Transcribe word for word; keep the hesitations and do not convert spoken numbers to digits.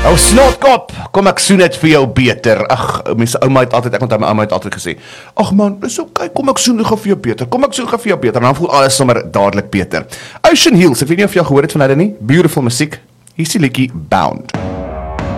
Ou snotkop, kom ek soen dit vir jou beter. Ag, mense ouma het altyd, ek onthou my ouma het altyd gesê, ag man, dis oké, kom ek soen gou vir jou beter, kom ek soen gou vir jou beter, en dan voel alles sommer dadelik beter. Ocean Hills, ek weet nie of jy al gehoor het van hulle nie, beautiful musiek, hier is die liedjie Bound.